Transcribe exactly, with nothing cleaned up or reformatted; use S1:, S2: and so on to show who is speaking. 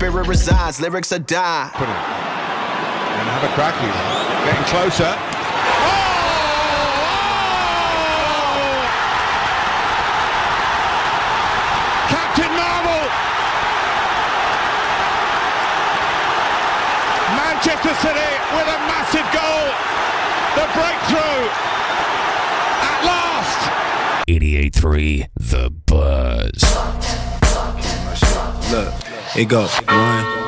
S1: spirit resides, lyrics are die.
S2: Put it. And have a crack. He's getting closer. Captain Marvel! Manchester City with a massive goal. The breakthrough at last.
S3: eighty-eight point three The Buzz.
S4: Look, it goes one.